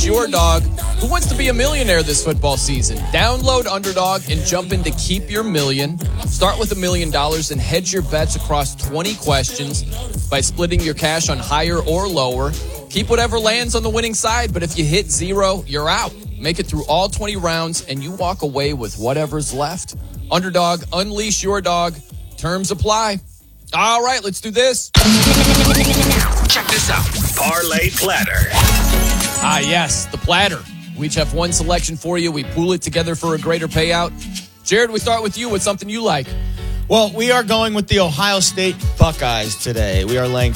Unleash your dog. Who wants to be a millionaire this football season? Download Underdog and jump in to keep your million. Start with $1 million and hedge your bets across 20 questions by splitting your cash on higher or lower. Keep whatever lands on the winning side, but if you hit zero, you're out. Make it through all 20 rounds, and you walk away with whatever's left. Underdog, unleash your dog. Terms apply. All right, let's do this. Check this out. Parlay Platter. Yes, the platter. We each have one selection for you. We pool it together for a greater payout. Jared, we start with you with something you like. Well, we are going with the Ohio State Buckeyes today. We are laying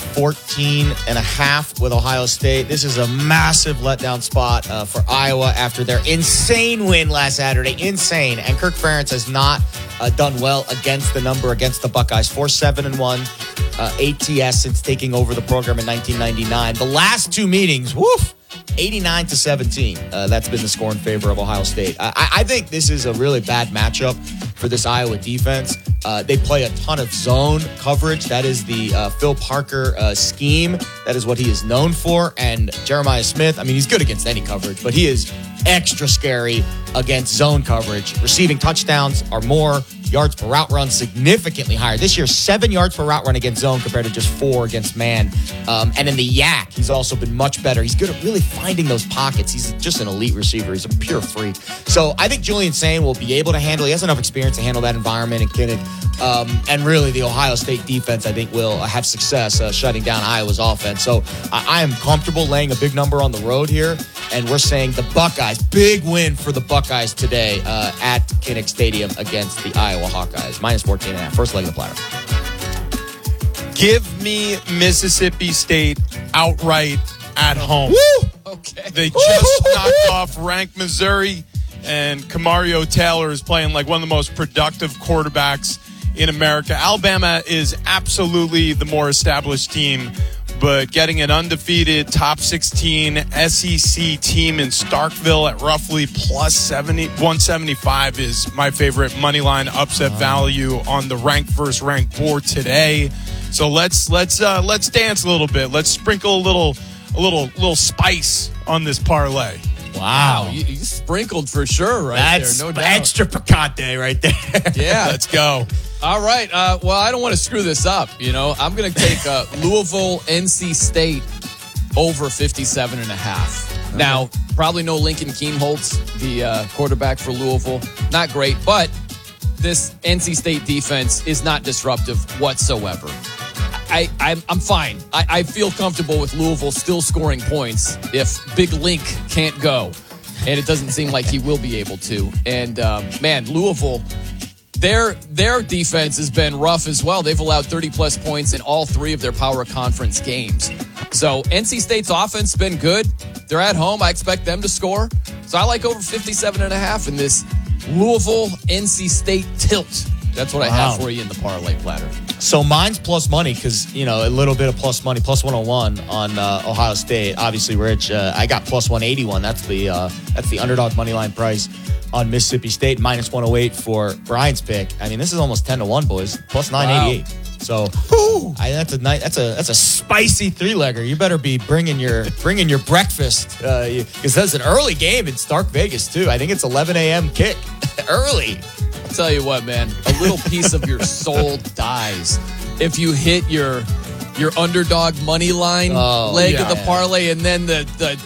14.5 with Ohio State. This is a massive letdown spot for Iowa after their insane win last Saturday. Insane. And Kirk Ferentz has not done well against the number, against the Buckeyes. 4-7-1 ATS since taking over the program in 1999. The last two meetings, 89-17. That's been the score in favor of Ohio State. I think this is a really bad matchup for this Iowa defense. They play a ton of zone coverage. That is the Phil Parker scheme. That is what he is known for. And Jeremiah Smith, I mean, he's good against any coverage, but he is extra scary against zone coverage. Receiving touchdowns are more. Yards per route run significantly higher. This year, 7 yards per route run against zone compared to just 4 against man. And in the yak, he's also been much better. He's good at really finding those pockets. He's just an elite receiver. He's a pure freak. So I think Julian Sain will be able to handle. He has enough experience to handle that environment in Kinnick. And really, the Ohio State defense, I think, will have success shutting down Iowa's offense. So I am comfortable laying a big number on the road here. And we're saying the Buckeyes, big win for the Buckeyes today at Kinnick Stadium against the Iowa Hawkeyes. Minus 14.5. First leg of the platter. Give me Mississippi State outright at home. Woo! Okay. They just knocked off ranked Missouri, and Kamario Taylor is playing like one of the most productive quarterbacks in America. Alabama is absolutely the more established team, but getting an undefeated top 16 SEC team in Starkville at roughly plus 175 is my favorite money line upset value on the ranked versus ranked board today. So let's dance a little bit. Let's sprinkle a little spice on this parlay. Wow, you sprinkled for sure there, no doubt. Extra picante right there. Yeah. Let's go. All right. Well, I don't want to screw this up. I'm going to take Louisville, NC State over 57.5. Okay. Now, probably no Lincoln Kienholz, the quarterback for Louisville. Not great, but this NC State defense is not disruptive whatsoever. I'm fine. I feel comfortable with Louisville still scoring points if Big Link can't go. And it doesn't seem like he will be able to. And, Louisville, their defense has been rough as well. They've allowed 30-plus points in all 3 of their Power Conference games. So NC State's offense has been good. They're at home. I expect them to score. So I like over 57.5 in this Louisville-NC State tilt. That's what I have for you in the parlay platter. So mine's plus money because, a little bit of plus money, plus 101 on Ohio State. Obviously, Rich, I got plus 181. That's the underdog money line price on Mississippi State. Minus 108 for Brian's pick. I mean, this is almost 10-1, boys. Plus 988. Wow. So that's a spicy 3-legger. You better be bringing your breakfast because that's an early game in Stark Vegas too. I think it's 11 a.m. kick early. I'll tell you what, man, a little piece of your soul dies if you hit your underdog money line leg of the parlay and then the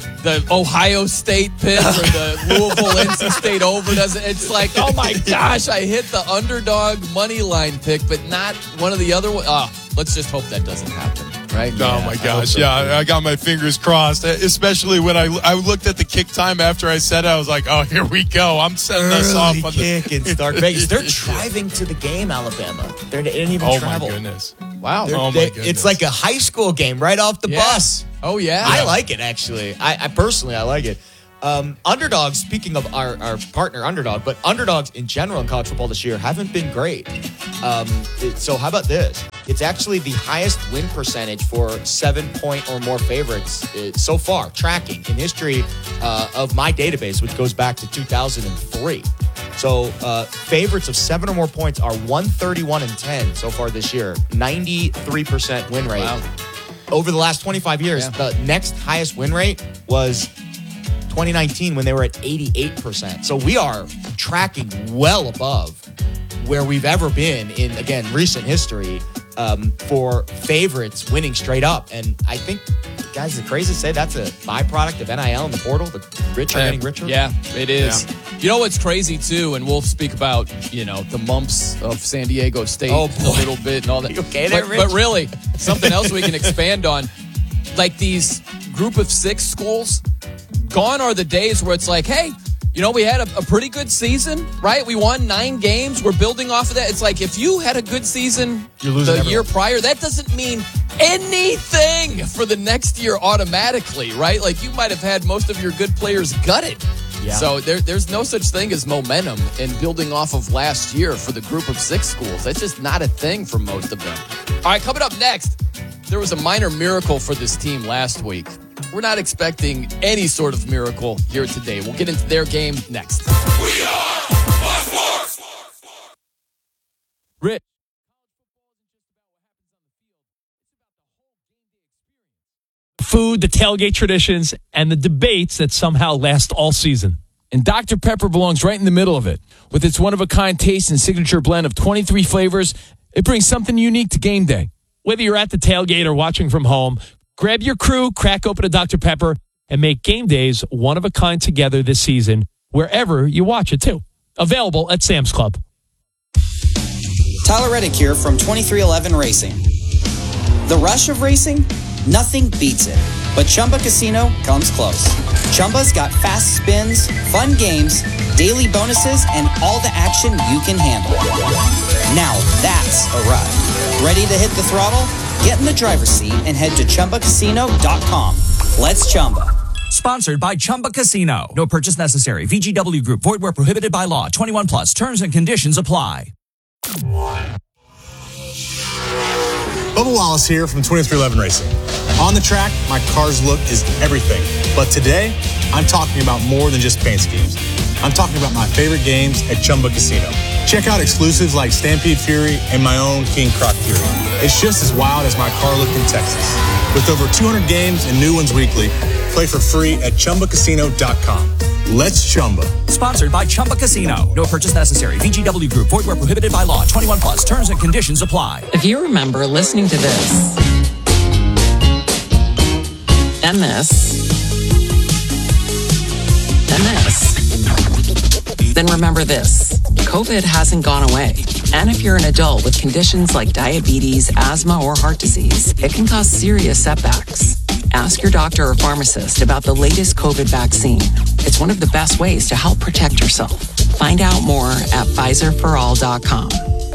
Ohio State pick or the Louisville NC State over doesn't. It's like, oh my gosh, I hit the underdog money line pick, but not one of the other ones. Let's just hope that doesn't happen. Right? Oh, my gosh. Yeah, I got my fingers crossed, especially when I looked at the kick time after I said it. I was like, oh, here we go. I'm setting us off on the kick in Stark Vegas. They're driving to the game, Alabama. They didn't even travel. Oh, my goodness. Wow. My goodness. It's like a high school game right off the bus. Oh, yeah. I like it, actually. I personally, I like it. Underdogs, speaking of our partner Underdog, but underdogs in general in college football this year haven't been great. So how about this? It's actually the highest win percentage for 7-point or more favorites so far, tracking in history of my database, which goes back to 2003. So favorites of 7 or more points are 131-10 so far this year, 93% win rate. Wow. Over the last 25 years, the next highest win rate was 2019 when they were at 88%. So we are tracking well above where we've ever been in, again, recent history for favorites winning straight up. And I think, guys, the crazy to say that's a byproduct of NIL and the portal. The rich are getting richer. Yeah, it is. Yeah. You know what's crazy, too, and we'll speak about, the mumps of San Diego State a little bit and all that. Okay there, Rich? But really, something else we can expand on, like these group of 6 schools, gone are the days where it's like, hey, we had a pretty good season, right? We won 9 games. We're building off of that. It's like if you had a good season the year prior, that doesn't mean anything for the next year automatically, right? Like you might have had most of your good players gutted. Yeah. So there's no such thing as momentum in building off of last year for the group of 6 schools. That's just not a thing for most of them. All right, coming up next, there was a minor miracle for this team last week. We're not expecting any sort of miracle here today. We'll get into their game next. We are Fox. Rich. Food, the tailgate traditions, and the debates that somehow last all season. And Dr. Pepper belongs right in the middle of it. With its one-of-a-kind taste and signature blend of 23 flavors, it brings something unique to game day. Whether you're at the tailgate or watching from home, grab your crew, crack open a Dr. Pepper, and make game days one-of-a-kind together this season, wherever you watch it, too. Available at Sam's Club. Tyler Reddick here from 2311 Racing. The rush of racing? Nothing beats it. But Chumba Casino comes close. Chumba's got fast spins, fun games, daily bonuses, and all the action you can handle. Now that's a ride. Ready to hit the throttle? Get in the driver's seat and head to ChumbaCasino.com. Let's Chumba. Sponsored by Chumba Casino. No purchase necessary. VGW Group. Void where prohibited by law. 21 plus. Terms and conditions apply. Bubba Wallace here from 2311 Racing. On the track, my car's look is everything. But today, I'm talking about more than just paint schemes. I'm talking about my favorite games at Chumba Casino. Check out exclusives like Stampede Fury and my own King Croc Fury. It's just as wild as my car look in Texas. With over 200 games and new ones weekly, play for free at ChumbaCasino.com. Let's Chumba. Sponsored by Chumba Casino. No purchase necessary. VGW Group. Void where prohibited by law. 21 plus. Terms and conditions apply. If you remember listening to this and this and this, then remember this. COVID hasn't gone away. And if you're an adult with conditions like diabetes, asthma, or heart disease, it can cause serious setbacks. Ask your doctor or pharmacist about the latest COVID vaccine. It's one of the best ways to help protect yourself. Find out more at PfizerForAll.com.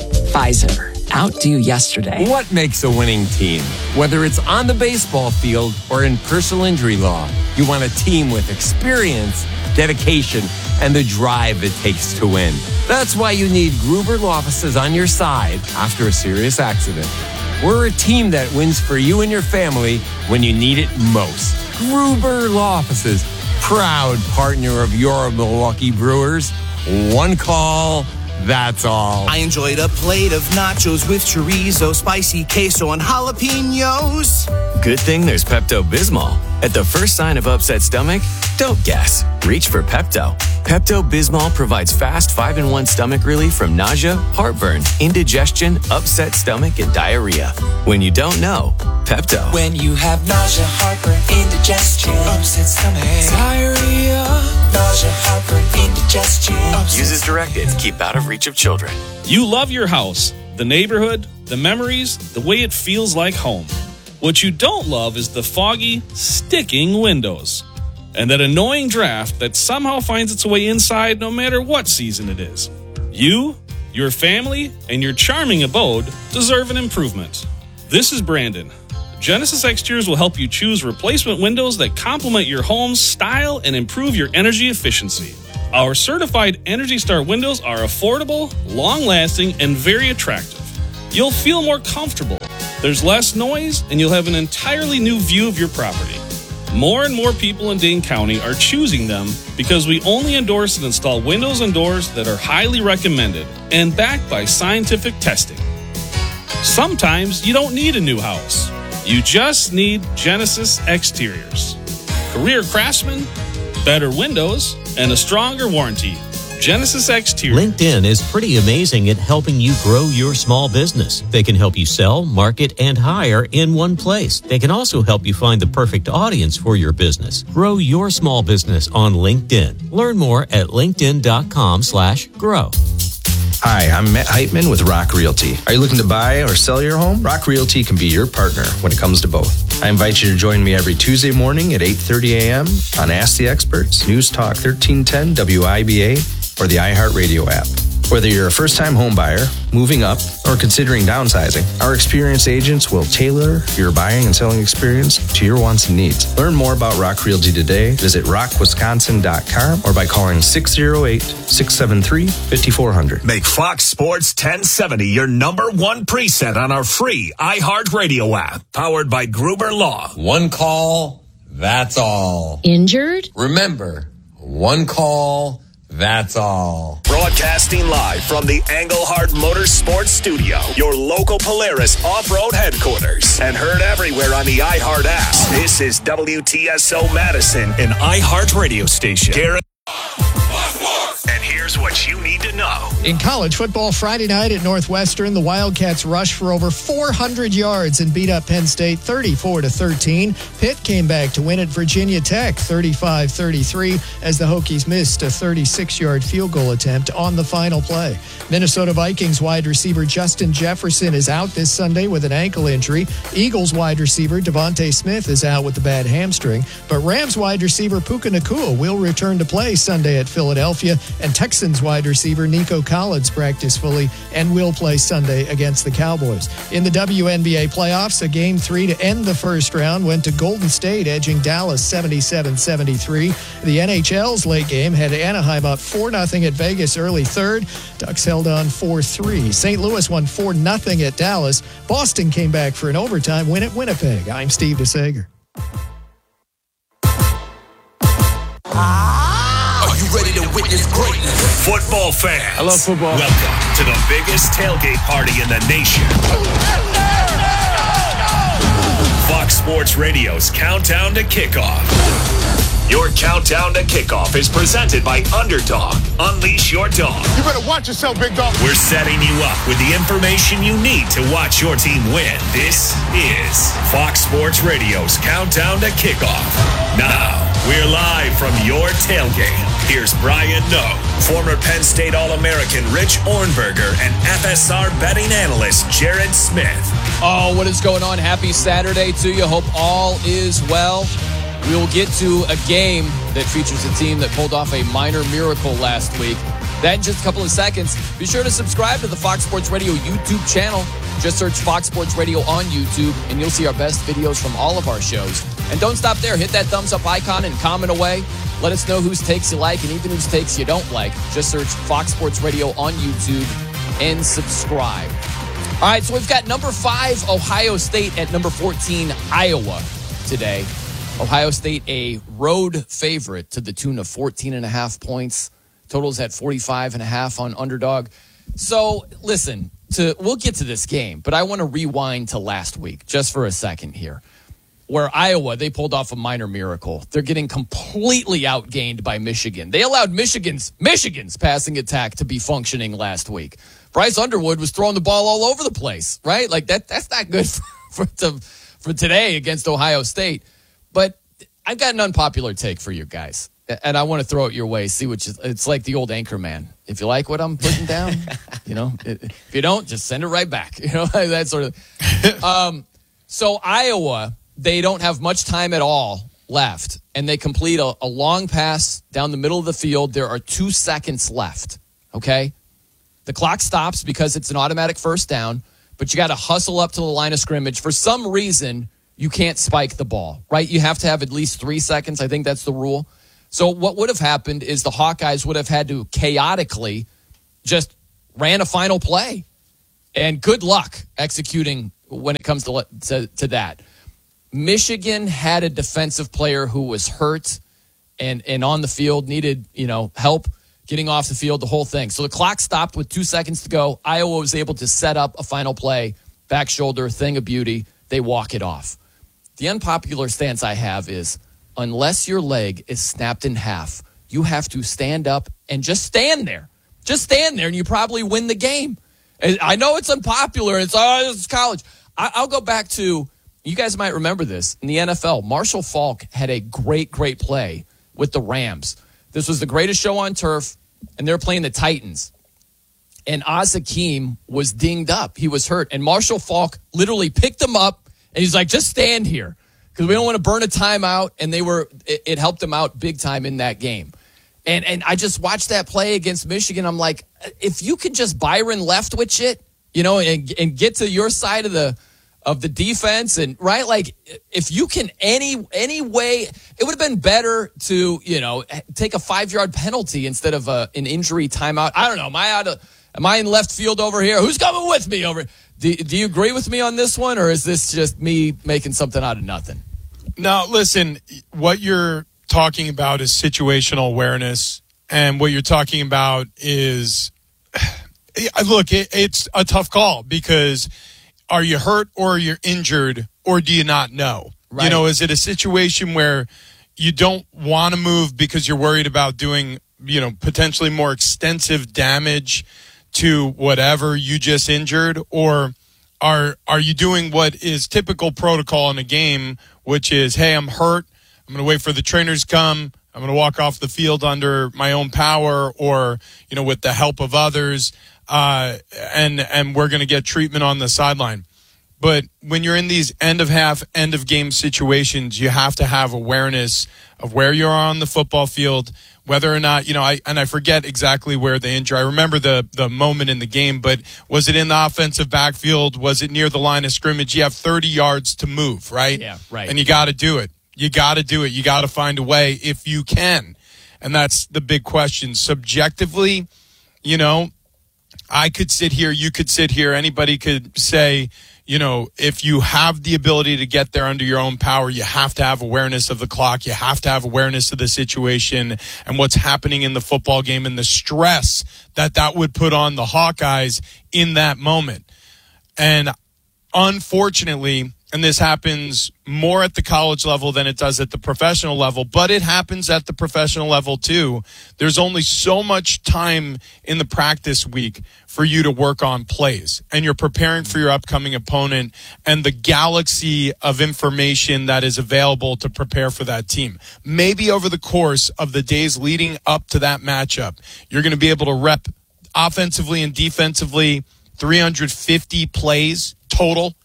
Pfizer, outdo yesterday. What makes a winning team? Whether it's on the baseball field or in personal injury law, you want a team with experience, dedication, and the drive it takes to win. That's why you need Gruber Law Offices on your side after a serious accident. We're a team that wins for you and your family when you need it most. Gruber Law Offices, proud partner of your Milwaukee Brewers. One call, that's all. I enjoyed a plate of nachos with chorizo, spicy queso, and jalapenos. Good thing there's Pepto-Bismol. At the first sign of upset stomach, don't guess. Reach for Pepto. Pepto-Bismol provides fast 5-in-1 stomach relief from nausea, heartburn, indigestion, upset stomach, and diarrhea. When you don't know, Pepto. When you have nausea, heartburn, indigestion, upset stomach, diarrhea, nausea, heartburn, indigestion. Use as directed to keep out of reach of children. You love your house, the neighborhood, the memories, the way it feels like home. What you don't love is the foggy, sticking windows. And that annoying draft that somehow finds its way inside no matter what season it is. You, your family, and your charming abode deserve an improvement. This is Brandon. Genesis Exteriors will help you choose replacement windows that complement your home's style and improve your energy efficiency. Our certified Energy Star windows are affordable, long-lasting, and very attractive. You'll feel more comfortable. There's less noise, and you'll have an entirely new view of your property. More and more people in Dane County are choosing them because we only endorse and install windows and doors that are highly recommended and backed by scientific testing. Sometimes you don't need a new house. You just need Genesis Exteriors. Career craftsmen, better windows, and a stronger warranty. Genesis Exterior. LinkedIn is pretty amazing at helping you grow your small business. They can help you sell, market, and hire in one place. They can also help you find the perfect audience for your business. Grow your small business on LinkedIn. Learn more at linkedin.com/grow. Hi, I'm Matt Heitman with Rock Realty. Are you looking to buy or sell your home? Rock Realty can be your partner when it comes to both. I invite you to join me every Tuesday morning at 8:30 a.m. on Ask the Experts, News Talk 1310 WIBA, or the iHeartRadio app. Whether you're a first-time home buyer, moving up, or considering downsizing, our experienced agents will tailor your buying and selling experience to your wants and needs. Learn more about Rock Realty today. Visit rockwisconsin.com or by calling 608-673-5400. Make Fox Sports 1070 your number one preset on our free iHeartRadio app, powered by Gruber Law. One call, that's all. Injured? Remember, one call, that's all. Broadcasting live from the Engelhard Motorsports Studio, your local Polaris off-road headquarters, and heard everywhere on the iHeart app. This is WTSO Madison, an iHeart radio station. And here's what you need to know. In college football, Friday night at Northwestern, the Wildcats rushed for over 400 yards and beat up Penn State 34-13. Pitt came back to win at Virginia Tech 35-33 as the Hokies missed a 36-yard field goal attempt on the final play. Minnesota Vikings wide receiver Justin Jefferson is out this Sunday with an ankle injury. Eagles wide receiver Devontae Smith is out with a bad hamstring, but Rams wide receiver Puka Nacua will return to play Sunday at Philadelphia, and Texans wide receiver Nico Collins practiced fully and will play Sunday against the Cowboys. In the WNBA playoffs, a Game 3 to end the first round went to Golden State, edging Dallas 77-73. The NHL's late game had Anaheim up 4-0 at Vegas early third. Ducks held on 4-3. St. Louis won 4-0 at Dallas. Boston came back for an overtime win at Winnipeg. I'm Steve DeSager. Are you ready to witness greatness? Football fans. I love football. Welcome to the biggest tailgate party in the nation. Fox Sports Radio's Countdown to Kickoff. Your Countdown to Kickoff is presented by Underdog. Unleash your dog. You better watch yourself, big dog. We're setting you up with the information you need to watch your team win. This is Fox Sports Radio's Countdown to Kickoff. Now, we're live from your tailgate. Here's Brian Noe, former Penn State All-American Rich Ornberger, and FSR betting analyst Jared Smith. Oh, what is going on? Happy Saturday to you. Hope all is well. We will get to a game that features a team that pulled off a minor miracle last week. That in just a couple of seconds. Be sure to subscribe to the Fox Sports Radio YouTube channel. Just search Fox Sports Radio on YouTube, and you'll see our best videos from all of our shows. And don't stop there. Hit that thumbs up icon and comment away. Let us know whose takes you like and even whose takes you don't like. Just search Fox Sports Radio on YouTube and subscribe. All right, so we've got number 5, Ohio State, at number 14, Iowa today. Ohio State, a road favorite to the tune of 14.5 points. Totals at 45.5 on Underdog. So, listen, we'll get to this game, but I want to rewind to last week just for a second here, where Iowa, they pulled off a minor miracle. They're getting completely outgained by Michigan. They allowed Michigan's passing attack to be functioning last week. Bryce Underwood was throwing the ball all over the place, right? Like that's not good for today against Ohio State. But I've got an unpopular take for you guys, and I want to throw it your way. See it's like the old anchor man. If you like what I'm putting down, if you don't, just send it right back. That sort of. So Iowa, they don't have much time at all left, and they complete a long pass down the middle of the field. There are 2 seconds left. Okay, the clock stops because it's an automatic first down, but you got to hustle up to the line of scrimmage. For some reason, you can't spike the ball, right? You have to have at least 3 seconds. I think that's the rule. So what would have happened is the Hawkeyes would have had to chaotically just ran a final play. And good luck executing when it comes to that. Michigan had a defensive player who was hurt and on the field, needed, help getting off the field, the whole thing. So the clock stopped with 2 seconds to go. Iowa was able to set up a final play, back shoulder, thing of beauty. They walk it off. The unpopular stance I have is unless your leg is snapped in half, you have to stand up and just stand there. Just stand there, and you probably win the game. And I know it's unpopular. It's college. I'll go back to, you guys might remember this, in the NFL, Marshall Faulk had a great, great play with the Rams. This was the greatest show on turf, and they're playing the Titans. And Oz Hakeem was dinged up. He was hurt. And Marshall Faulk literally picked him up, and he's like, just stand here because we don't want to burn a timeout. And it helped them out big time in that game. And I just watched that play against Michigan. I'm like, if you could just Byron Leftwich it, and get to your side of the defense, and right, like if you can any way, it would have been better to take a 5-yard penalty instead of an injury timeout. I don't know. Am I in left field over here? Who's coming with me over? Do you agree with me on this one, or is this just me making something out of nothing? No, listen, what you're talking about is situational awareness, and what you're talking about is, look, it's a tough call because are you hurt or are you injured or do you not know? Right. Is it a situation where you don't want to move because you're worried about doing, potentially more extensive damage to whatever you just injured, or are you doing what is typical protocol in a game, which is, hey, I'm hurt, I'm going to wait for the trainers to come, I'm going to walk off the field under my own power or, with the help of others, and we're going to get treatment on the sideline. But when you're in these end of half, end of game situations, you have to have awareness of where you are on the football field, whether or not, I forget exactly where the injury, I remember the moment in the game, but was it in the offensive backfield? Was it near the line of scrimmage? You have 30 yards to move, right? Yeah, right. And you got to do it. You got to do it. You got to find a way if you can. And that's the big question. Subjectively, I could sit here, you could sit here, anybody could say, if you have the ability to get there under your own power, you have to have awareness of the clock. You have to have awareness of the situation and what's happening in the football game and the stress that would put on the Hawkeyes in that moment. And unfortunately, and this happens more at the college level than it does at the professional level, but it happens at the professional level too. There's only so much time in the practice week for you to work on plays, and you're preparing for your upcoming opponent and the galaxy of information that is available to prepare for that team. Maybe over the course of the days leading up to that matchup, you're going to be able to rep offensively and defensively 350 plays total.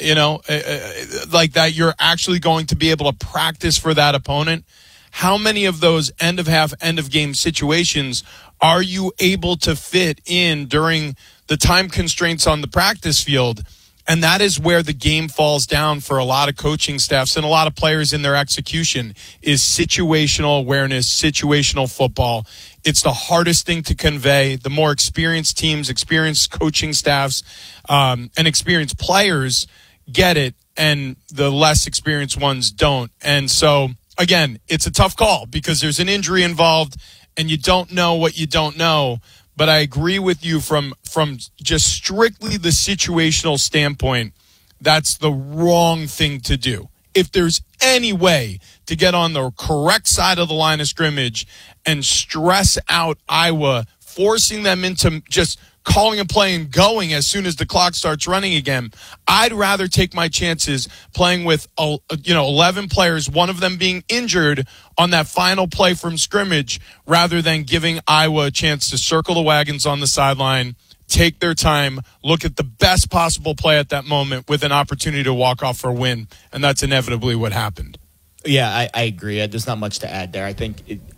Like that, you're actually going to be able to practice for that opponent. How many of those end of half, end of game situations are you able to fit in during the time constraints on the practice field? And that is where the game falls down for a lot of coaching staffs and a lot of players in their execution is situational awareness, situational football. It's the hardest thing to convey. The more experienced teams, experienced coaching staffs, and experienced players get it, and the less experienced ones don't. And so, again, it's a tough call because there's an injury involved and you don't know what you don't know. But I agree with you from just strictly the situational standpoint, that's the wrong thing to do. If there's any way to get on the correct side of the line of scrimmage and stress out Iowa, forcing them into just calling a play and going as soon as the clock starts running again, I'd rather take my chances playing with 11 players, one of them being injured on that final play from scrimmage, rather than giving Iowa a chance to circle the wagons on the sideline, take their time, look at the best possible play at that moment with an opportunity to walk off for a win. And that's inevitably what happened. Yeah, I agree. There's not much to add there. I think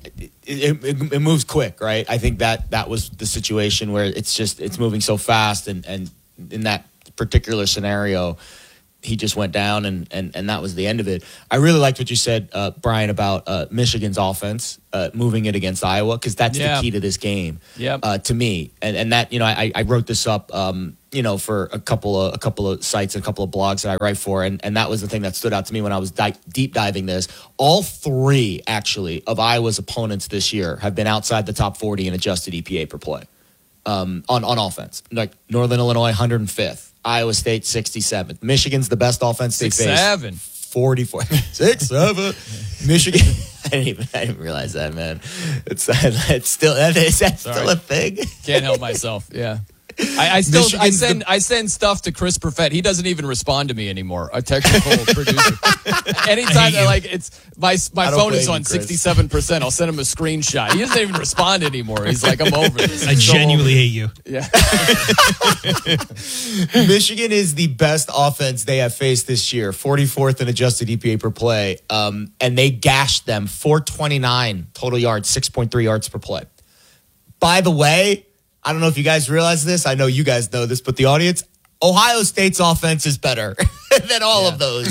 it moves quick, right? I think that was the situation where it's moving so fast, and in that particular scenario, he just went down, and that was the end of it. I really liked what you said, Brian, about Michigan's offense moving it against Iowa, because that's the key to this game. To me, and that I wrote this up. For a couple of sites, a couple of blogs that I write for, and that was the thing that stood out to me when I was deep diving this. All three, actually, of Iowa's opponents this year have been outside the top 40 in adjusted EPA per play on offense. Like Northern Illinois, 105th. Iowa State, 67th. Michigan's the best offense they faced. 44, 6, 7. Michigan. I didn't realize that, man. It's still still a thing? Can't help myself. Yeah. I send stuff to Chris Perfett. He doesn't even respond to me anymore. A technical producer. Anytime it's my phone is on 67%, I'll send him a screenshot. He doesn't even respond anymore. He's like, I'm over this. I genuinely hate you. Yeah. Michigan is the best offense they have faced this year, 44th in adjusted EPA per play, and they gashed them 429 total yards, 6.3 yards per play. By the way, I don't know if you guys realize this. I know you guys know this, but the audience, Ohio State's offense is better than all of those.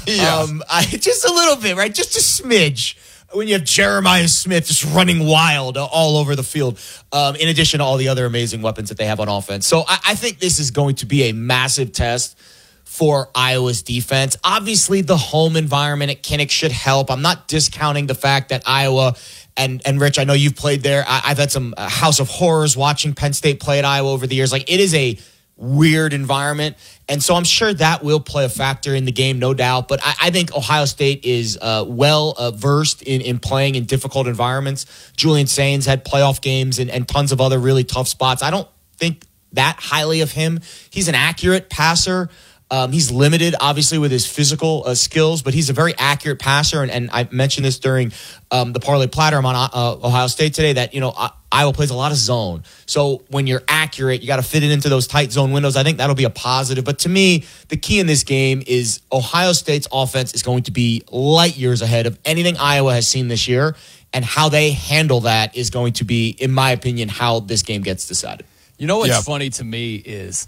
Just a little bit, right? Just a smidge. When you have Jeremiah Smith just running wild all over the field, in addition to all the other amazing weapons that they have on offense. So I think this is going to be a massive test for Iowa's defense. Obviously, the home environment at Kinnick should help. I'm not discounting the fact that Iowa and Rich, I know you've played there. I've had some House of Horrors watching Penn State play at Iowa over the years. Like, it is a weird environment. And so I'm sure that will play a factor in the game, no doubt. But I think Ohio State is versed in playing in difficult environments. Julian Sains had playoff games and tons of other really tough spots. I don't think that highly of him. He's an accurate passer. He's limited, obviously, with his physical skills, but he's a very accurate passer. And I mentioned this during the Parlay Platter on Ohio State today that, Iowa plays a lot of zone. So when you're accurate, you got to fit it into those tight zone windows. I think that'll be a positive. But to me, the key in this game is Ohio State's offense is going to be light years ahead of anything Iowa has seen this year. And how they handle that is going to be, in my opinion, how this game gets decided. You know what's funny to me is,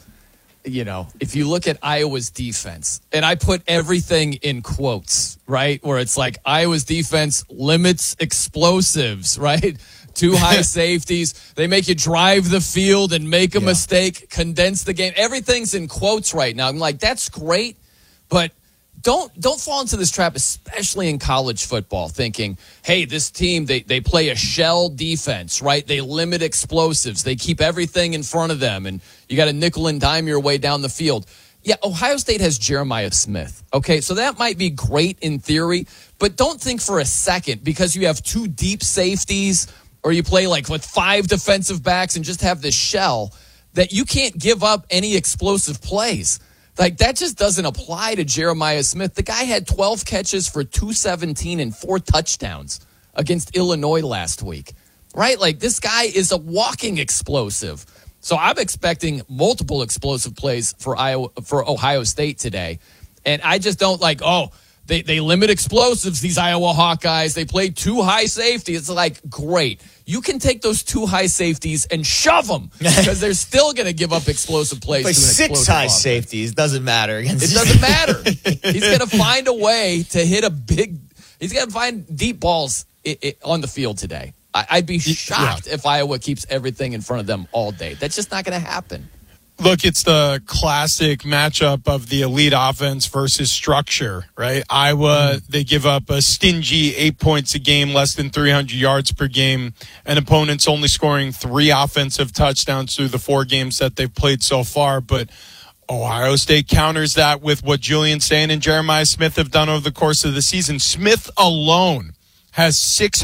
if you look at Iowa's defense, and I put everything in quotes, right? Where it's like Iowa's defense limits explosives, right? 2 high safeties. They make you drive the field and make a mistake, condense the game. Everything's in quotes right now. I'm like, that's great, but don't fall into this trap, especially in college football, thinking, hey, this team, they play a shell defense, right? They limit explosives. They keep everything in front of them, and you got to nickel and dime your way down the field. Yeah, Ohio State has Jeremiah Smith. Okay, so that might be great in theory, but don't think for a second because you have 2 deep safeties or you play with 5 defensive backs and just have this shell that you can't give up any explosive plays. Like, that just doesn't apply to Jeremiah Smith. The guy had 12 catches for 217 and 4 touchdowns against Illinois last week, right? Like, this guy is a walking explosive. So I'm expecting multiple explosive plays for Ohio State today. And I just don't they limit explosives, these Iowa Hawkeyes. They play 2 high safety. It's like, great. You can take those 2 high safeties and shove them because they're still going to give up explosive plays. Play 6 high safeties. Doesn't matter. It doesn't matter. He's going to find a way to hit he's going to find deep balls on the field today. I'd be shocked if Iowa keeps everything in front of them all day. That's just not going to happen. Look, it's the classic matchup of the elite offense versus structure, right? Iowa, they give up a stingy 8 points a game, less than 300 yards per game, and opponents only scoring 3 offensive touchdowns through the 4 games that they've played so far. But Ohio State counters that with what Julian Sain and Jeremiah Smith have done over the course of the season. Smith alone has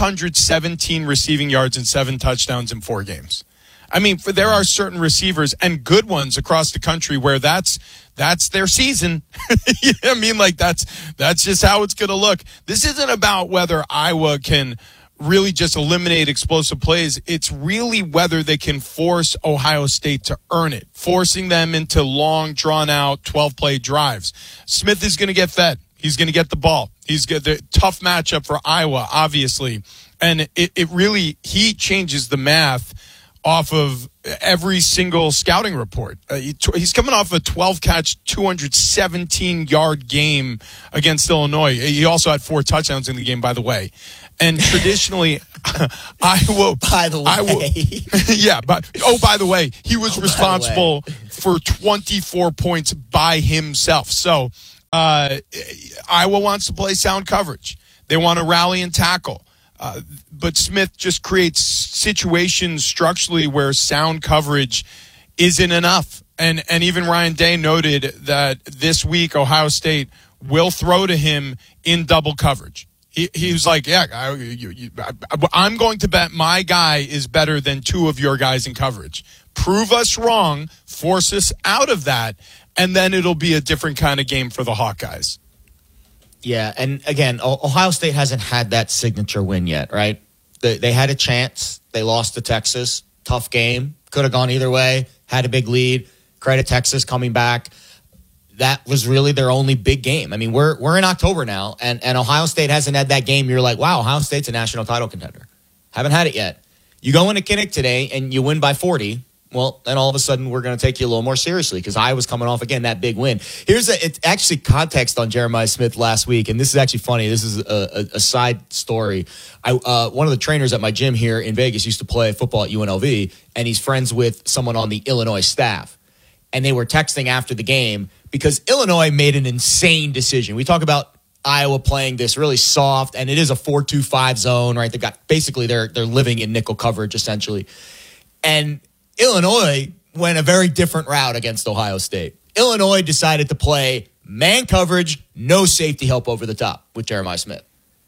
617 receiving yards and 7 touchdowns in 4 games. I mean, there are certain receivers and good ones across the country where that's their season. You know what I mean? That's just how it's going to look. This isn't about whether Iowa can really just eliminate explosive plays. It's really whether they can force Ohio State to earn it, forcing them into long, drawn-out 12-play drives. Smith is going to get fed. He's going to get the ball. He's got the tough matchup for Iowa, obviously. And it really, he changes the math off of every single scouting report. He's coming off a 12-catch, 217-yard game against Illinois. He also had 4 touchdowns in the game, by the way. And traditionally, Iowa... By the way. Yeah, by the way, he was responsible for 24 points by himself. So Iowa wants to play sound coverage. They want to rally and tackle. But Smith just creates situations structurally where sound coverage isn't enough. And even Ryan Day noted that this week Ohio State will throw to him in double coverage. He was like, yeah, I'm going to bet my guy is better than two of your guys in coverage. Prove us wrong, force us out of that, and then it'll be a different kind of game for the Hawkeyes. Yeah, and again, Ohio State hasn't had that signature win yet, right? They had a chance. They lost to Texas. Tough game. Could have gone either way. Had a big lead. Credit Texas coming back. That was really their only big game. I mean, we're in October now, and Ohio State hasn't had that game. You're like, wow, Ohio State's a national title contender. Haven't had it yet. You go into Kinnick today and you win by 40. Well, then all of a sudden we're going to take you a little more seriously because Iowa's coming off, again, that big win. It's actually context on Jeremiah Smith last week, and this is actually funny. This is a side story. One of the trainers at my gym here in Vegas used to play football at UNLV, and he's friends with someone on the Illinois staff. And they were texting after the game because Illinois made an insane decision. We talk about Iowa playing this really soft, and it is a 4-2-5 zone, right? They got basically they're living in nickel coverage essentially. And Illinois went a very different route against Ohio State. Illinois decided to play man coverage, no safety help over the top with Jeremiah Smith.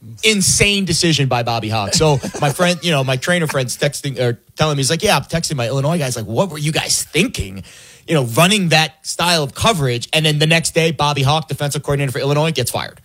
Insane decision by Bobby Hawk. So my friend, my trainer friend's texting or telling me, he's like, yeah, I'm texting my Illinois guys, like, what were you guys thinking? Running that style of coverage. And then the next day, Bobby Hawk, defensive coordinator for Illinois, gets fired.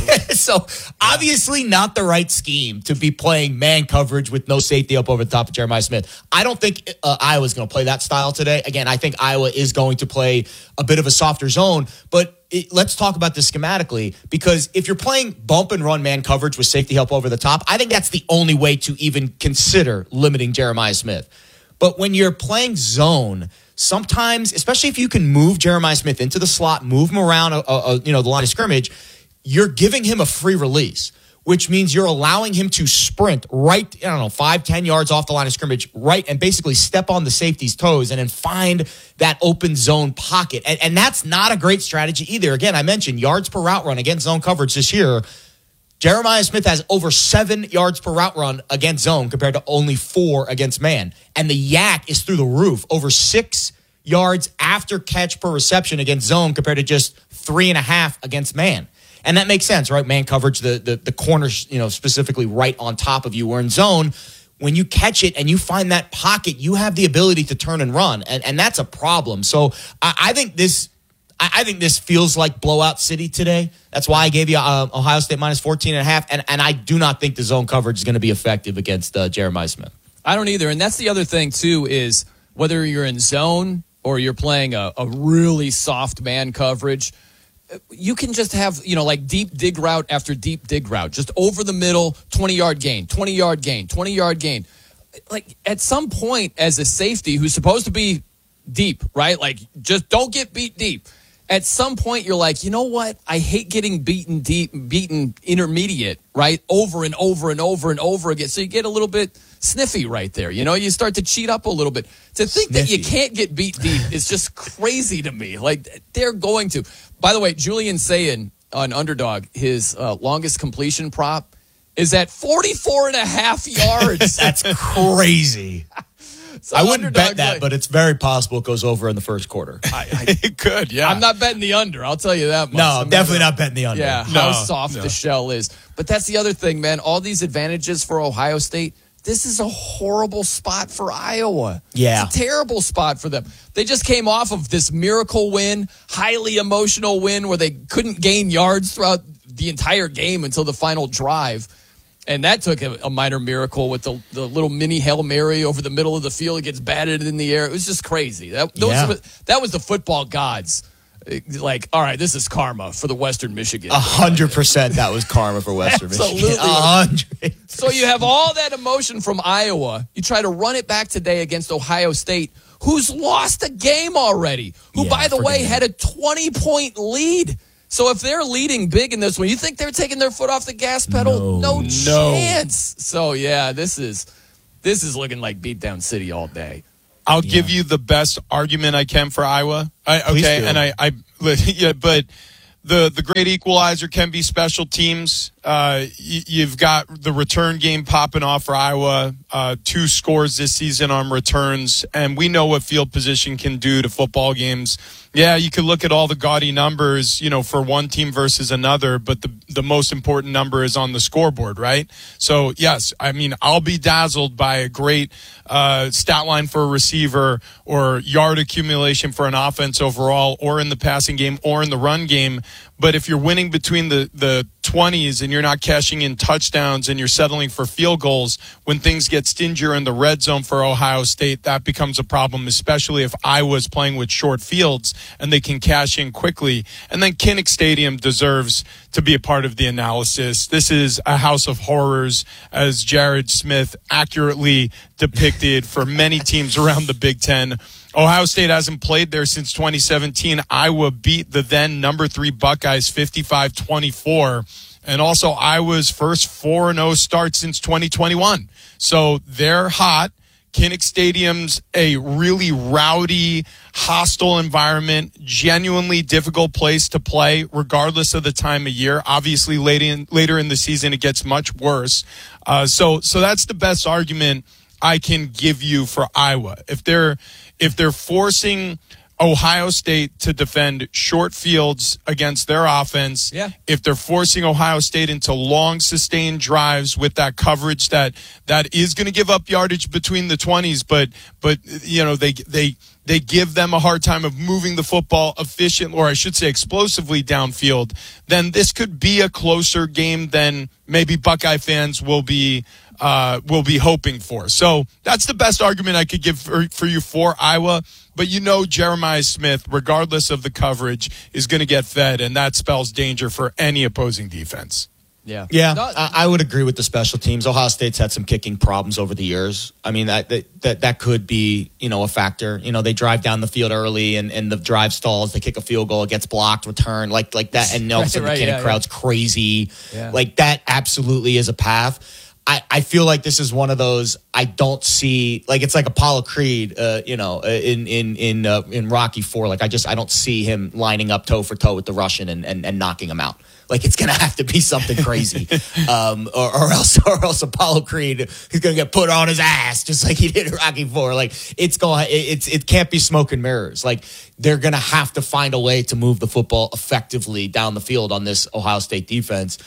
So obviously not the right scheme to be playing man coverage with no safety up over the top of Jeremiah Smith. I don't think Iowa's going to play that style today. Again, I think Iowa is going to play a bit of a softer zone, but let's talk about this schematically, because if you're playing bump and run man coverage with safety help over the top, I think that's the only way to even consider limiting Jeremiah Smith. But when you're playing zone, sometimes, especially if you can move Jeremiah Smith into the slot, move him around the line of scrimmage, you're giving him a free release, which means you're allowing him to sprint right, 5-10 yards off the line of scrimmage, right, and basically step on the safety's toes and then find that open zone pocket. And that's not a great strategy either. Again, I mentioned yards per route run against zone coverage this year. Jeremiah Smith has over 7 yards per route run against zone compared to only 4 against man. And the yak is through the roof, over 6 yards after catch per reception against zone compared to just 3.5 against man. And that makes sense, right? Man coverage, the corners, specifically right on top of you. Where in zone, when you catch it and you find that pocket, you have the ability to turn and run. And that's a problem. So I think this feels like blowout city today. That's why I gave you Ohio State minus 14.5. And I do not think the zone coverage is going to be effective against Jeremiah Smith. I don't either. And that's the other thing, too, is whether you're in zone or you're playing a really soft man coverage, you can just have, like deep dig route after deep dig route, just over the middle, 20-yard gain, 20-yard gain, 20-yard gain. Like at some point as a safety who's supposed to be deep, right? Like just don't get beat deep. At some point you're like, you know what? I hate getting beaten deep, beaten intermediate, right? Over and over and over and over again. So you get a little bit sniffy right there. You start to cheat up a little bit. To think that you can't get beat deep is just crazy to me. Like they're going to. By the way, Julian Sayin on Underdog, his longest completion prop is at 44.5 yards. That's crazy. So I wouldn't bet that, but it's very possible it goes over in the first quarter. It could, yeah. I'm not betting the under. I'll tell you that much. No, definitely not betting the under. Yeah, how soft the shell is. But that's the other thing, man. All these advantages for Ohio State, this is a horrible spot for Iowa. Yeah. It's a terrible spot for them. They just came off of this miracle win, highly emotional win where they couldn't gain yards throughout the entire game until the final drive. And that took a minor miracle with the little mini Hail Mary over the middle of the field. It gets batted in the air. It was just crazy. That was the football gods. Like, all right, this is karma for the Western Michigan. 100% that was karma for Western Michigan. 100%. So you have all that emotion from Iowa. You try to run it back today against Ohio State, who's lost a game already, who, by the way, had a 20-point lead. So if they're leading big in this one, you think they're taking their foot off the gas pedal? No chance. So, yeah, this is looking like beatdown city all day. I'll give you the best argument I can for Iowa. But the great equalizer can be special teams. You've got the return game popping off for Iowa. 2 scores this season on returns, and we know what field position can do to football games. Yeah, you could look at all the gaudy numbers, for one team versus another, but the most important number is on the scoreboard, right? So, yes, I mean, I'll be dazzled by a great stat line for a receiver or yard accumulation for an offense overall, or in the passing game or in the run game. But if you're winning between the 20s and you're not cashing in touchdowns and you're settling for field goals, when things get stingier in the red zone for Ohio State, that becomes a problem, especially if Iowa's playing with short fields and they can cash in quickly. And then Kinnick Stadium deserves to be a part of the analysis. This is a house of horrors, as Jared Smith accurately depicted for many teams around the Big Ten. Ohio State hasn't played there since 2017. Iowa beat the then number 3 Buckeyes 55-24. And also Iowa's first 4-0 start since 2021. So they're hot. Kinnick Stadium's a really rowdy, hostile environment, genuinely difficult place to play, regardless of the time of year. Obviously, later in the season, it gets much worse. So that's the best argument I can give you for Iowa. If they're forcing Ohio State to defend short fields against their offense, if they're forcing Ohio State into long, sustained drives with that coverage that is going to give up yardage between the 20s, but they give them a hard time of moving the football efficiently, or I should say explosively downfield, then this could be a closer game than maybe Buckeye fans will be hoping for. So that's the best argument I could give for you for Iowa. But Jeremiah Smith, regardless of the coverage, is going to get fed, and that spells danger for any opposing defense. Yeah, I would agree with the special teams. Ohio State's had some kicking problems over the years. I mean, that could be, a factor. They drive down the field early and the drive stalls. They kick a field goal, it gets blocked, return, like that. And all of a sudden the Kinnick crowd's crazy. Yeah. Like that absolutely is a path. I feel like this is one of those I don't see, like it's like Apollo Creed, in Rocky IV. Like I don't see him lining up toe for toe with the Russian and knocking him out. Like it's gonna have to be something crazy, or else Apollo Creed is gonna get put on his ass just like he did in Rocky IV. Like it can't be smoke and mirrors. Like they're gonna have to find a way to move the football effectively down the field on this Ohio State defense.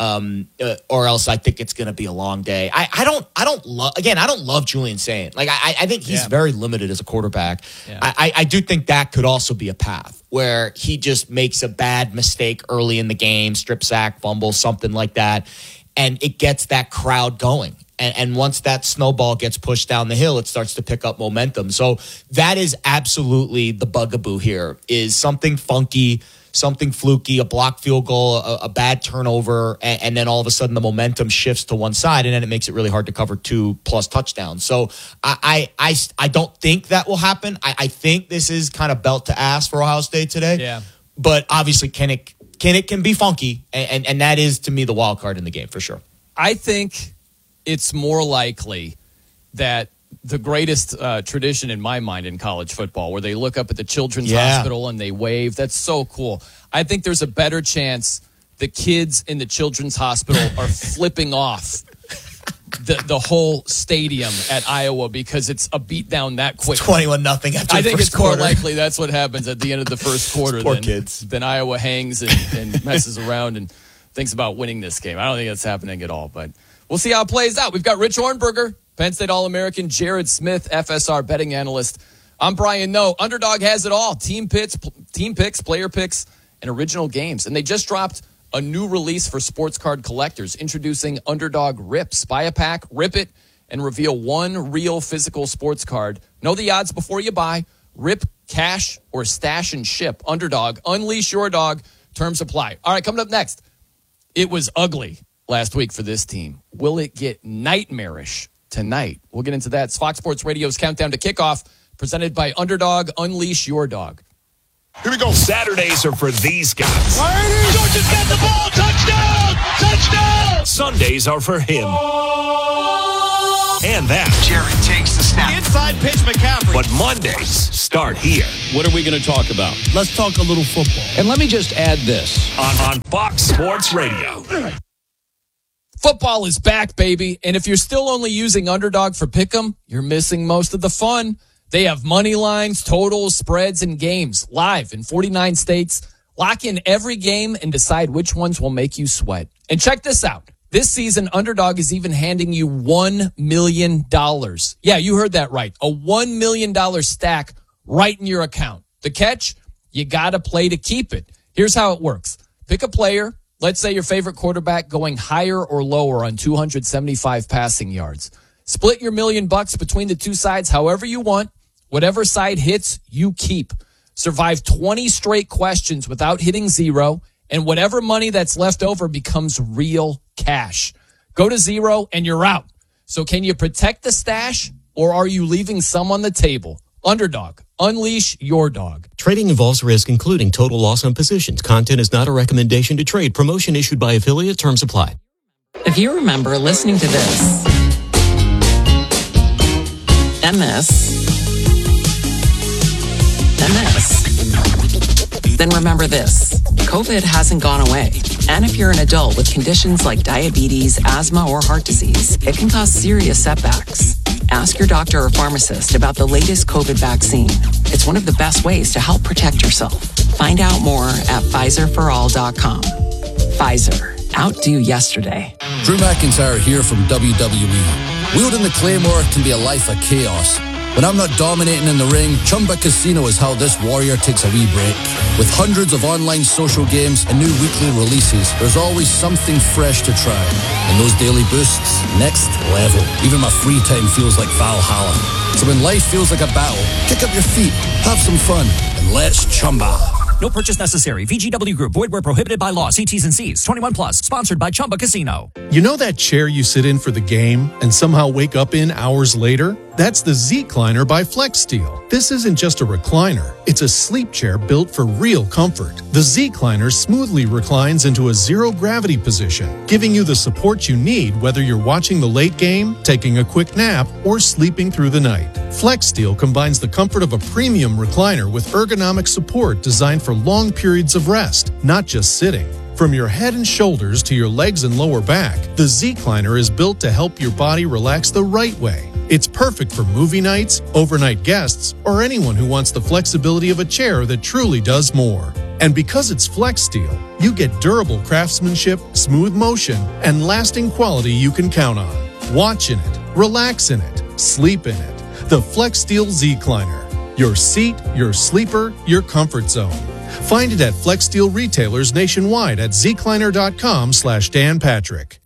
Or else I think it's going to be a long day. I don't love Julian Saint. Like I think he's very limited as a quarterback. Yeah. I do think that could also be a path where he just makes a bad mistake early in the game, strip sack, fumble, something like that, and it gets that crowd going. And once that snowball gets pushed down the hill, it starts to pick up momentum. So that is absolutely the bugaboo here, is something funky, something fluky, a blocked field goal, a bad turnover, and then all of a sudden the momentum shifts to one side, and then it makes it really hard to cover 2+ touchdowns. So I don't think that will happen. I think this is kind of belt to ass for Ohio State today. Yeah. But obviously Kinnick can be funky, and that is, to me, the wild card in the game for sure. I think it's more likely that the greatest tradition in my mind in college football, where they look up at the Children's Hospital and they wave. That's so cool. I think there's a better chance the kids in the Children's Hospital are flipping off the whole stadium at Iowa because it's a beatdown that quick. 21-0 after I think the first it's more quarter. likely that's what happens at the end of the first quarter. Poor kids. Then Iowa hangs and messes around and thinks about winning this game. I don't think that's happening at all, but we'll see how it plays out. We've got Rich Hornberger, Penn State All-American, Jared Smith, FSR betting analyst. I'm Brian Noe. Underdog has it all. Team picks, player picks, and original games. And they just dropped a new release for sports card collectors, introducing Underdog Rips. Buy a pack, rip it, and reveal one real physical sports card. Know the odds before you buy. Rip, cash, or stash and ship. Underdog, unleash your dog. Terms apply. All right, coming up next. It was ugly last week for this team. Will it get nightmarish tonight? We'll get into that. It's Fox Sports Radio's Countdown to Kickoff, presented by Underdog. Unleash your dog. Here we go. Saturdays are for these guys. Georgia's got the ball. Touchdown! Touchdown! Sundays are for him. And and that. Jared takes the snap. Inside pitch McCaffrey. But Mondays start here. What are we going to talk about? Let's talk a little football. And let me just add this. On Fox Sports Radio. Football is back, baby. And if you're still only using Underdog for Pick'em, you're missing most of the fun. They have money lines, totals, spreads, and games live in 49 states. Lock in every game and decide which ones will make you sweat. And check this out. This season, Underdog is even handing you $1 million. Yeah, you heard that right. A $1 million stack right in your account. The catch? You got to play to keep it. Here's how it works. Pick a player. Let's say your favorite quarterback going higher or lower on 275 passing yards. Split your $1 million between the two sides however you want. Whatever side hits, you keep. Survive 20 straight questions without hitting zero, and whatever money that's left over becomes real cash. Go to zero and you're out. So can you protect the stash, or are you leaving some on the table? Underdog. Unleash your dog. Trading involves risk, including total loss on positions. Content is not a recommendation to trade. Promotion issued by affiliate. Terms apply. If you remember listening to this and this, then remember this. COVID hasn't gone away. And if you're an adult with conditions like diabetes, asthma, or heart disease, it can cause serious setbacks. Ask your doctor or pharmacist about the latest COVID vaccine. It's one of the best ways to help protect yourself. Find out more at PfizerForAll.com. Pfizer. Outdo yesterday. Drew McIntyre here from WWE. Wielding the Claymore can be a life of chaos. When I'm not dominating in the ring, Chumba Casino is how this warrior takes a wee break. With hundreds of online social games and new weekly releases, there's always something fresh to try. And those daily boosts, next level. Even my free time feels like Valhalla. So when life feels like a battle, kick up your feet, have some fun, and let's Chumba. No purchase necessary. VGW Group. Void where prohibited by law. See T's and C's. 21 plus. Sponsored by Chumba Casino. You know that chair you sit in for the game and somehow wake up in hours later? That's the Z-Cliner by FlexSteel. This isn't just a recliner. It's a sleep chair built for real comfort. The Z-Cliner smoothly reclines into a zero-gravity position, giving you the support you need whether you're watching the late game, taking a quick nap, or sleeping through the night. FlexSteel combines the comfort of a premium recliner with ergonomic support designed for long periods of rest, not just sitting. From your head and shoulders to your legs and lower back, the Z-Cliner is built to help your body relax the right way. It's perfect for movie nights, overnight guests, or anyone who wants the flexibility of a chair that truly does more. And because it's FlexSteel, you get durable craftsmanship, smooth motion, and lasting quality you can count on. Watch in it, relax in it, sleep in it. The FlexSteel Z-Cliner. Your seat, your sleeper, your comfort zone. Find it at FlexSteel retailers nationwide at zcliner.com/Dan Patrick.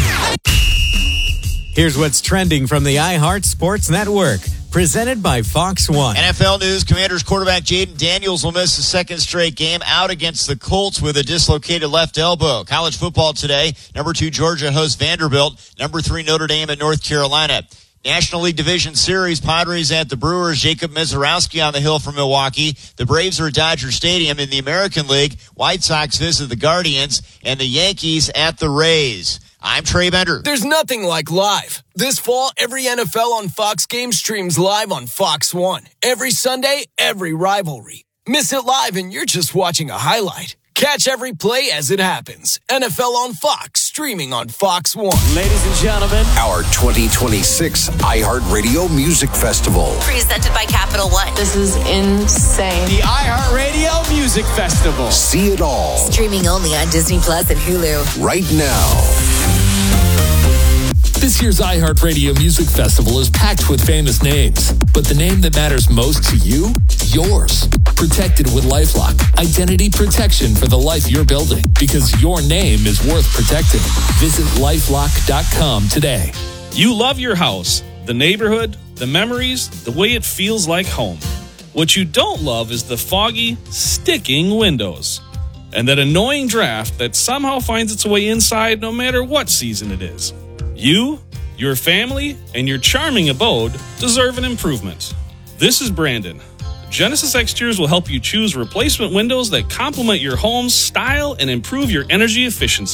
Here's what's trending from the iHeart Sports Network. Presented by Fox One. NFL news, Commanders quarterback Jaden Daniels will miss the second straight game out against the Colts with a dislocated left elbow. College football today, number 2 Georgia hosts Vanderbilt, number 3 Notre Dame at North Carolina. National League Division Series, Padres at the Brewers, Jacob Mizorowski on the hill from Milwaukee. The Braves are at Dodger Stadium. In the American League, White Sox visit the Guardians, and the Yankees at the Rays. I'm Trey Bender. There's nothing like live. This fall, every NFL on Fox game streams live on Fox One. Every Sunday, every rivalry. Miss it live and you're just watching a highlight. Catch every play as it happens. NFL on Fox, streaming on Fox One. Ladies and gentlemen, our 2026 iHeartRadio Music Festival. Presented by Capital One. This is insane. The iHeartRadio Music Festival. See it all. Streaming only on Disney Plus and Hulu. Right now. This year's iHeartRadio Music Festival is packed with famous names, but the name that matters most to you? Yours. Protected with LifeLock. Identity protection for the life you're building, because your name is worth protecting. Visit LifeLock.com today. You love your house, the neighborhood, the memories, the way it feels like home. What you don't love is the foggy, sticking windows. And that annoying draft that somehow finds its way inside no matter what season it is. You, your family, and your charming abode deserve an improvement. This is Brandon. Genesis Exteriors will help you choose replacement windows that complement your home's style and improve your energy efficiency.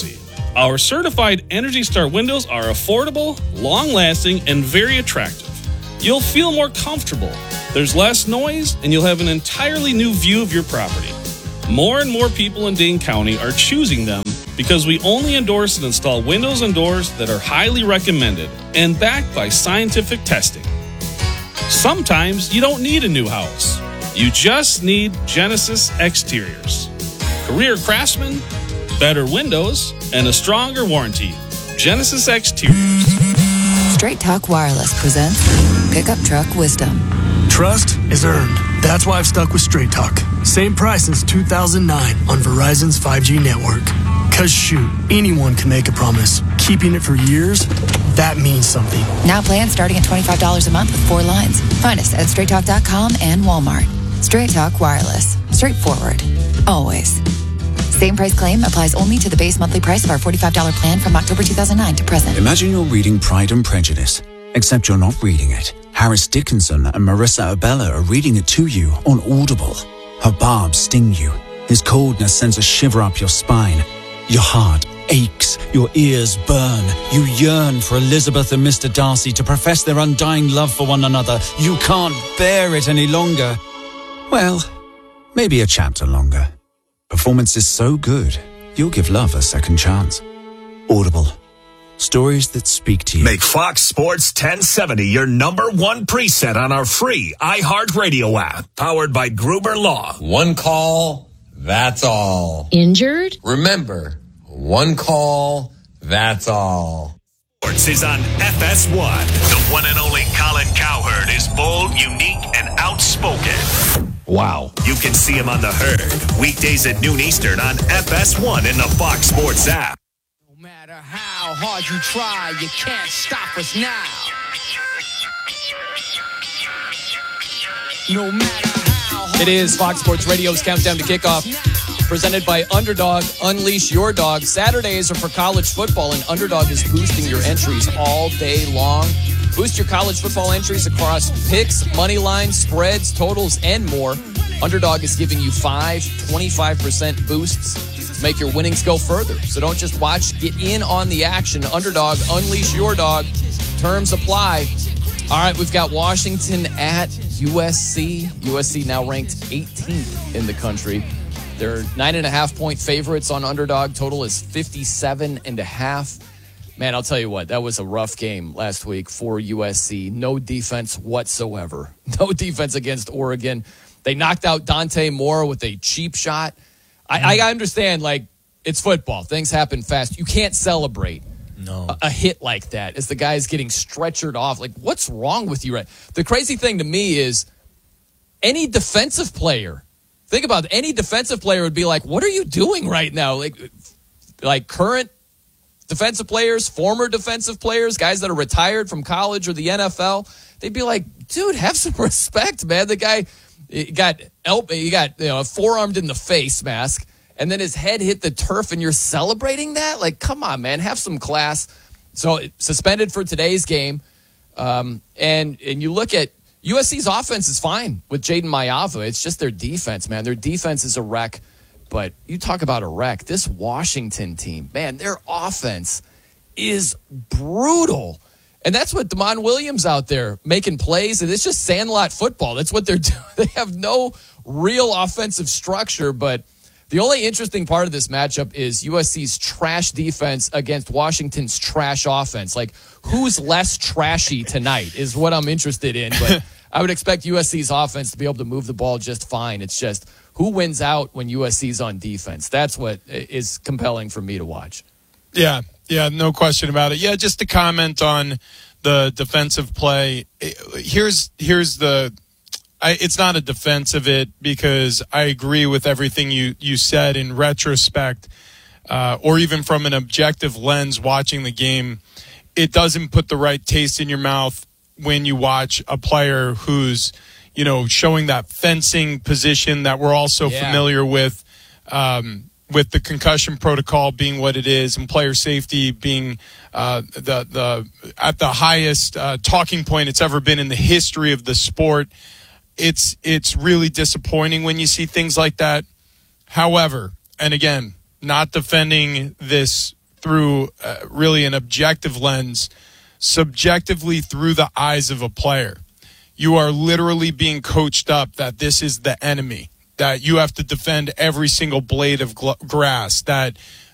Our certified Energy Star windows are affordable, long-lasting, and very attractive. You'll feel more comfortable. There's less noise, and you'll have an entirely new view of your property. More and more people in Dane County are choosing them because we only endorse and install windows and doors that are highly recommended and backed by scientific testing. Sometimes you don't need a new house. You just need Genesis Exteriors. Career craftsmen, better windows, and a stronger warranty. Genesis Exteriors. Straight Talk Wireless presents Pickup Truck Wisdom. Trust is earned. That's why I've stuck with Straight Talk. Same price since 2009 on Verizon's 5G network. Cause shoot, anyone can make a promise. Keeping it for years, that means something. Now plans starting at $25 a month with 4 lines. Find us at straighttalk.com and Walmart. Straight Talk Wireless. Straightforward. Always. Same price claim applies only to the base monthly price of our $45 plan from October 2009 to present. Imagine you're reading Pride and Prejudice, except you're not reading it. Harris Dickinson and Marissa Abella are reading it to you on Audible. Her barbs sting you. His coldness sends a shiver up your spine. Your heart aches. Your ears burn. You yearn for Elizabeth and Mr. Darcy to profess their undying love for one another. You can't bear it any longer. Well, maybe a chapter longer. Performance is so good, you'll give love a second chance. Audible. Stories that speak to you. Make Fox Sports 1070 your #1 preset on our free iHeartRadio app, powered by Gruber Law. One call, that's all. Injured? Remember, one call, that's all. Sports is on FS1. The one and only Colin Cowherd is bold, unique, and outspoken. Wow. You can see him on The Herd, weekdays at noon Eastern on FS1 in the Fox Sports app. No matter how hard you try, you can't stop us now. No matter how hard It is Fox Sports Radio's Countdown to Kickoff, presented by Underdog. Unleash your dog. Saturdays are for college football, and Underdog is boosting your entries all day long. Boost your college football entries across picks, money lines, spreads, totals, and more. Underdog is giving you 25% boosts to make your winnings go further. So don't just watch, get in on the action. Underdog, unleash your dog. Terms apply. All right, we've got Washington at USC. USC now ranked 18th in the country. They're 9.5-point favorites on Underdog. Total is 57.5. Man, I'll tell you what, that was a rough game last week for USC. No defense whatsoever. No defense against Oregon. They knocked out Dante Moore with a cheap shot. I understand, like, it's football. Things happen fast. You can't celebrate a hit like that as the guy's getting stretchered off. Like, what's wrong with you? Right? The crazy thing to me is any defensive player, think about it, any defensive player would be like, what are you doing right now? Like current defensive players, former defensive players, guys that are retired from college or the NFL, they'd be like, dude, have some respect, man. The guy got forearmed in the face mask, and then his head hit the turf, and you're celebrating that? Like, come on, man, have some class. So suspended for today's game, and you look at USC's offense is fine with Jaden Mayava. It's just their defense, man. Their defense is a wreck. But you talk about a wreck. This Washington team, man, their offense is brutal. And that's what Damon Williams out there making plays. And it's just sandlot football. That's what they're doing. They have no real offensive structure. But the only interesting part of this matchup is USC's trash defense against Washington's trash offense. Like, who's less trashy tonight is what I'm interested in. But I would expect USC's offense to be able to move the ball just fine. It's just who wins out when USC's on defense. That's what is compelling for me to watch. Yeah, no question about it. Yeah, just to comment on the defensive play. Here's the. It's not a defense of it because I agree with everything you said in retrospect, or even from an objective lens watching the game. It doesn't put the right taste in your mouth when you watch a player who's, showing that fencing position that we're also familiar with the concussion protocol being what it is, and player safety being the at the highest talking point it's ever been in the history of the sport. It's really disappointing when you see things like that. However, and again, not defending this through really an objective lens, subjectively through the eyes of a player. You are literally being coached up that this is the enemy, that you have to defend every single blade of grass, that